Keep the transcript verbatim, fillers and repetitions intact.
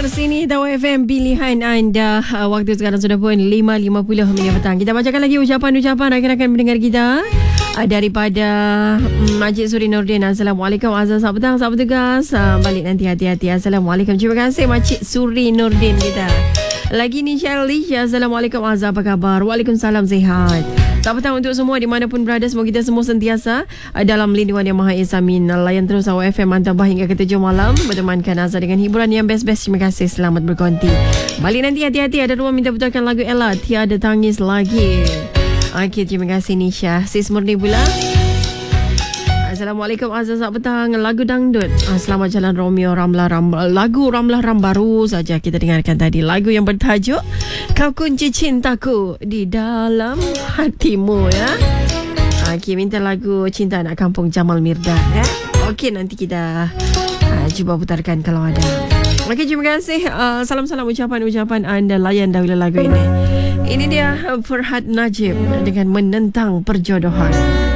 pendengar sini Tahu F M pilihan anda. uh, Waktu sekarang sudah pun lima lima puluh minit petang. Kita bacakan lagi ucapan-ucapan rakan-rakan pendengar kita uh, daripada um, Majid Suri Nordin. Assalamualaikum Azhar, selamat petang, selamat tugas. uh, Balik nanti hati-hati. Assalamualaikum. Terima kasih Majid Suri Nordin kita. Lagi ni Shirley. Assalamualaikum Azhar, apa khabar? Waalaikumsalam, sihat. Selamat petang untuk semua dimanapun berada. Semoga kita semua sentiasa uh, dalam lindungan Yang Maha Esa. Amin. Layan terus Awak F M Antarbah hingga ke tujuh malam. Bertemankan Azhar dengan hiburan yang best-best. Terima kasih. Selamat berkonti. Balik nanti hati-hati. Ada ruang minta putarkan lagu Ella. Tiada tangis lagi. Okey, terima kasih Nisha. Sis Murni pula. Assalamualaikum Azhar, selamat petang. Lagu dangdut ah, Selamat Jalan Romeo Ramlah Ram. Lagu Ramlah Ram baru saja kita dengarkan tadi. Lagu yang bertajuk Kau Kunci Cintaku di Dalam Hatimu, ya. Okey, minta lagu Cinta Anak Kampung Jamal Mirdad, ya. Okey, nanti kita uh, cuba putarkan kalau ada. Okey, terima kasih. uh, Salam-salam ucapan-ucapan anda. Layan dahulu lagu ini. Ini dia Farhad Najib dengan Menentang Perjodohan.